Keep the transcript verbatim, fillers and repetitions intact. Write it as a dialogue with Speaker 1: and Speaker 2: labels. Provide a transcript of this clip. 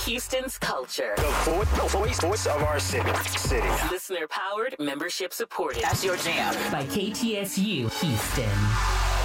Speaker 1: Houston's culture.
Speaker 2: The vo- voice, voice of our city. City.
Speaker 1: Listener powered, membership supported.
Speaker 3: That's your jam.
Speaker 1: By K T S U Houston.